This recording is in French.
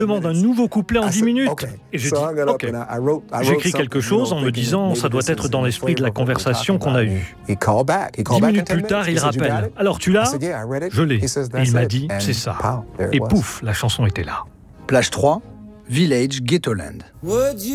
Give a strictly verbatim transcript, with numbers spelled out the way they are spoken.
demande un nouveau couplet en dix minutes. Et je dis, ok. J'écris quelque chose en me disant, ça doit être dans l'esprit de la conversation qu'on a eue. Dix minutes plus tard, il rappelle. Alors tu l'as ? Je l'ai. Et il m'a dit, c'est ça. Et pouf, la chanson était là. Plage trois, Village Ghettoland.